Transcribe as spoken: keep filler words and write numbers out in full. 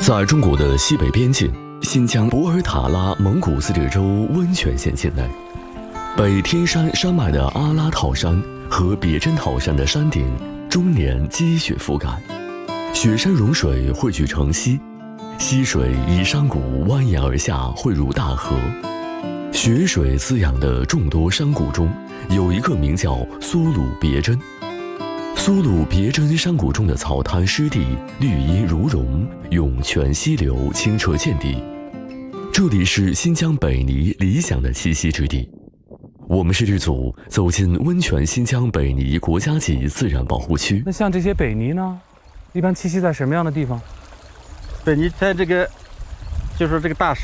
在中国的西北边境，新疆博尔塔拉蒙古自治州温泉县境内，北天山山脉的阿拉套山和别针套山的山顶终年积雪覆盖，雪山融水汇聚成溪，溪水依山谷蜿蜒而下，汇入大河。雪水滋养的众多山谷中，有一个名叫苏鲁别针。苏鲁别针山谷中的草滩湿地绿荫如绒，涌泉溪流清澈见底。这里是新疆北泥理想的栖息之地。我们是剧组走进温泉新疆北泥国家级自然保护区。 那像这些北泥呢，一般栖息在什么样的地方？ 北泥在这个，就是这个大